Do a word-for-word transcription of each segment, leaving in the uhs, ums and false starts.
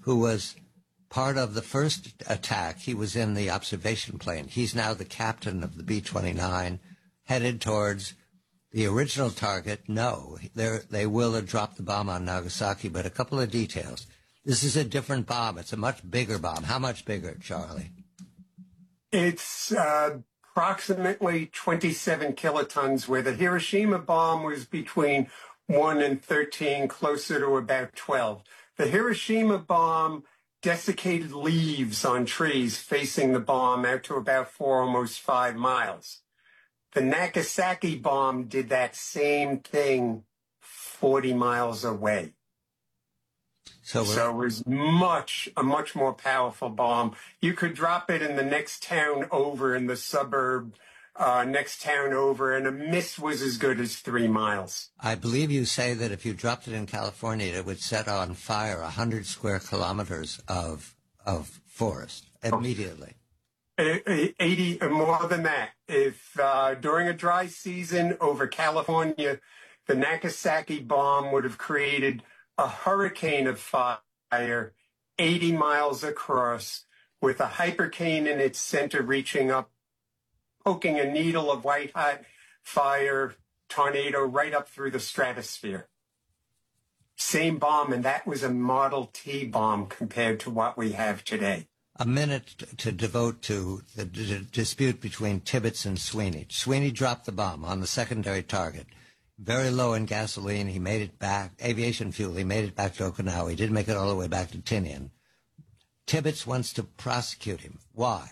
who was part of the first attack. He was in the observation plane. He's now the captain of the B twenty-nine, headed towards the original target. No, they will have dropped the bomb on Nagasaki, but a couple of details. This is a different bomb. It's a much bigger bomb. How much bigger, Charlie? It's uh, approximately twenty-seven kilotons, where the Hiroshima bomb was between one and thirteen, closer to about twelve. The Hiroshima bomb desiccated leaves on trees facing the bomb out to about four, almost five miles. The Nagasaki bomb did that same thing forty miles away. So, so it was much, a much more powerful bomb. You could drop it in the next town over, in the suburb, uh, next town over, and a miss was as good as three miles. I believe you say that if you dropped it in California, it would set on fire one hundred square kilometers of of forest immediately. eighty, more than that. If uh, during a dry season over California, the Nagasaki bomb would have created a hurricane of fire eighty miles across, with a hypercane in its center reaching up, poking a needle of white-hot fire tornado right up through the stratosphere. Same bomb, and that was a Model T bomb compared to what we have today. A minute to devote to the d- dispute between Tibbets and Sweeney. Sweeney dropped the bomb on the secondary target. Very low in gasoline. He made it back, aviation fuel. He made it back to Okinawa. He didn't make it all the way back to Tinian. Tibbets wants to prosecute him. Why?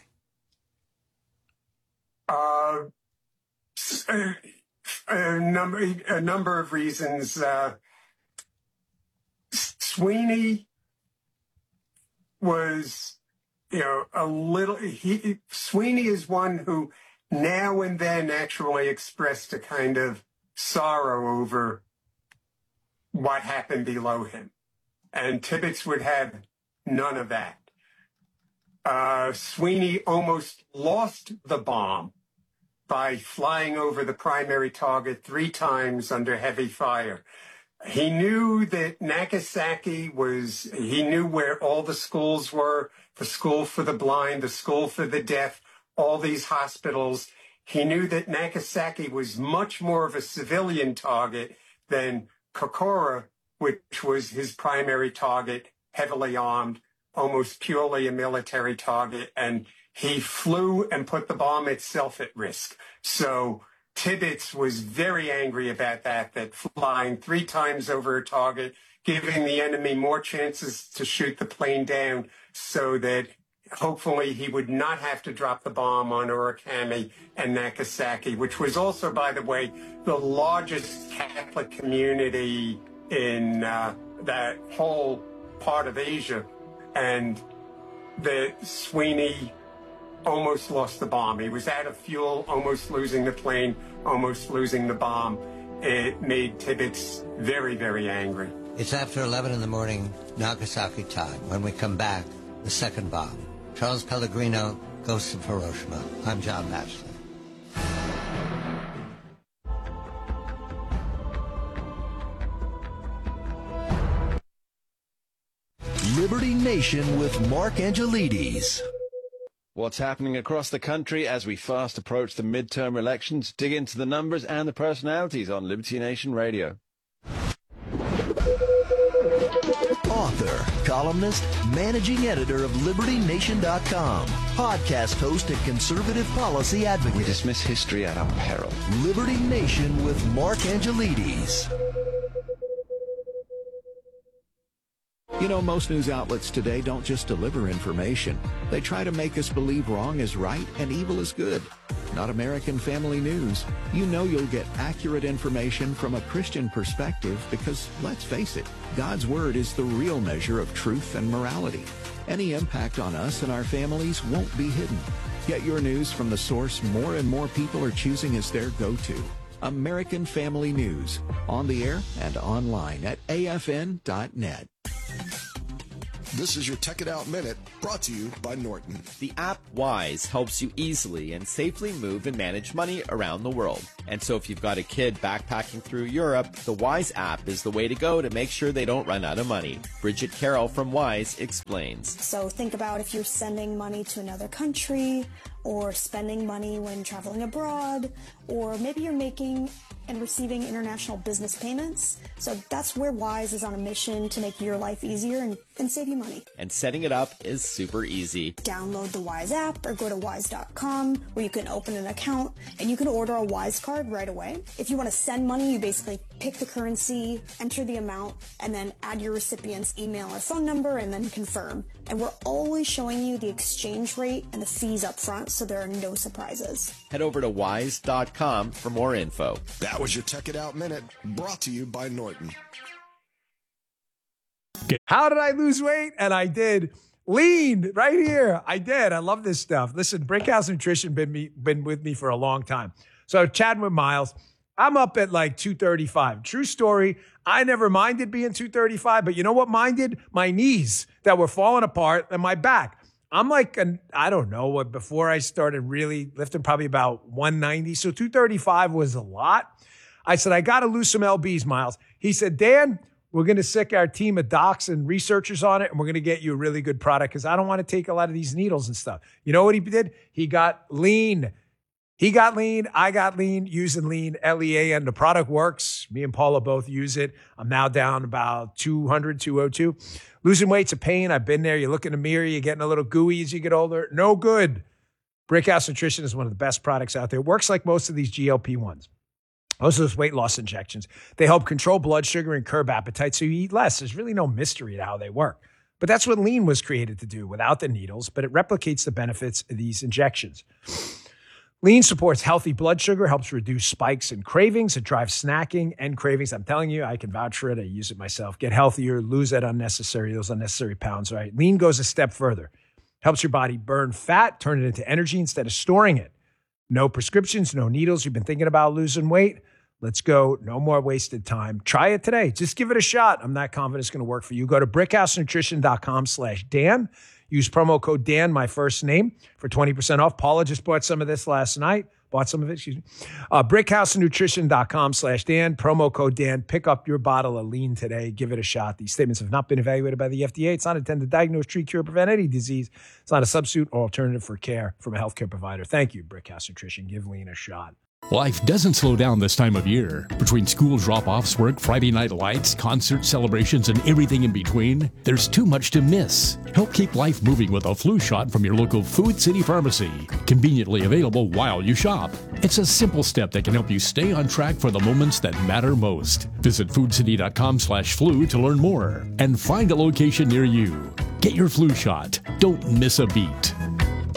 Uh, a, a, number, a number of reasons. Uh, Sweeney was, you know, a little, he, Sweeney is one who now and then actually expressed a kind of sorrow over what happened below him. And Tibbets would have none of that. Uh, Sweeney almost lost the bomb by flying over the primary target three times under heavy fire. He knew that Nagasaki was, he knew where all the schools were, the school for the blind, the school for the deaf, all these hospitals. He knew that Nagasaki was much more of a civilian target than Kokura, which was his primary target, heavily armed, almost purely a military target. And he flew and put the bomb itself at risk. So Tibbets was very angry about that, that flying three times over a target, giving the enemy more chances to shoot the plane down so that hopefully he would not have to drop the bomb on Urakami and Nagasaki, which was also, by the way, the largest Catholic community in uh, that whole part of Asia. And that Sweeney almost lost the bomb. He was out of fuel, almost losing the plane, almost losing the bomb. It made Tibbets very, very angry. It's after eleven in the morning, Nagasaki time. When we come back, the second bomb. Charles Pellegrino, Ghosts of Hiroshima. I'm John Batchelor. Liberty Nation with Mark Angelides. What's happening across the country as we fast approach the midterm elections? Dig into the numbers and the personalities on Liberty Nation Radio. Author, columnist, managing editor of Liberty Nation dot com, podcast host and conservative policy advocate. We dismiss history at our peril. Liberty Nation with Mark Angelides. You know, most news outlets today don't just deliver information. They try to make us believe wrong is right and evil is good. Not American Family News. You know you'll get accurate information from a Christian perspective because, let's face it, God's Word is the real measure of truth and morality. Any impact on us and our families won't be hidden. Get your news from the source more and more people are choosing as their go-to. American Family News. On the air and online at A F N dot net. This is your Tech It Out Minute, brought to you by Norton. The app Wise helps you easily and safely move and manage money around the world. And so if you've got a kid backpacking through Europe, the Wise app is the way to go to make sure they don't run out of money. Bridget Carroll from Wise explains. So think about if you're sending money to another country, or spending money when traveling abroad, or maybe you're making and receiving international business payments. So that's where Wise is on a mission to make your life easier and, and save you money. And setting it up is super easy. Download the Wise app or go to wise dot com where you can open an account and you can order a Wise card right away. If you want to send money, you basically pick the currency, enter the amount, and then add your recipient's email or phone number and then confirm. And we're always showing you the exchange rate and the fees up front, so there are no surprises. Head over to wise dot com for more info. That was your Tech It Out Minute, brought to you by Norton. How did I lose weight? And I did. Lean right here. I did. I love this stuff. Listen, Brickhouse Nutrition been me been with me for a long time. So chatting with Miles, I'm up at like two thirty-five. True story. I never minded being two thirty-five, but you know what minded? My knees that were falling apart and my back. I'm like, an, I don't know what, before I started really lifting, probably about one ninety. So two thirty-five was a lot. I said, I got to lose some L Bs, Miles. He said, Dan, we're going to sick our team of docs and researchers on it, and we're going to get you a really good product because I don't want to take a lot of these needles and stuff. You know what he did? He got lean. He got lean. I got lean using lean, L E A, and the product works. Me and Paula both use it. I'm now down about two hundred, two oh two. Losing weight's a pain. I've been there. You look in the mirror, you're getting a little gooey as you get older. No good. Brickhouse Nutrition is one of the best products out there. It works like most of these G L P ones. Most of those weight loss injections. They help control blood sugar and curb appetite so you eat less. There's really no mystery to how they work. But that's what lean was created to do without the needles, but it replicates the benefits of these injections. Lean supports healthy blood sugar, helps reduce spikes and cravings. It drives snacking and cravings. I'm telling you, I can vouch for it. I use it myself. Get healthier, lose that unnecessary, those unnecessary pounds, right? Lean goes a step further. Helps your body burn fat, turn it into energy instead of storing it. No prescriptions, no needles. You've been thinking about losing weight? Let's go. No more wasted time. Try it today. Just give it a shot. I'm not confident it's going to work for you. Go to brickhousenutrition.com slash Dan. Use promo code Dan, my first name, for twenty percent off. Paula just bought some of this last night. Bought some of it, excuse me. Uh, brickhousenutrition.com slash Dan. Promo code Dan. Pick up your bottle of lean today. Give it a shot. These statements have not been evaluated by the F D A. It's not intended to diagnose, treat, cure, prevent any disease. It's not a substitute or alternative for care from a healthcare provider. Thank you, Brickhouse Nutrition. Give lean a shot. Life doesn't slow down this time of year. Between school drop-offs, work, Friday night lights, concert celebrations, and everything in between, there's too much to miss. Help keep life moving with a flu shot from your local Food City Pharmacy. Conveniently available while you shop. It's a simple step that can help you stay on track for the moments that matter most. Visit foodcity.com slash flu to learn more and find a location near you. Get your flu shot. Don't miss a beat.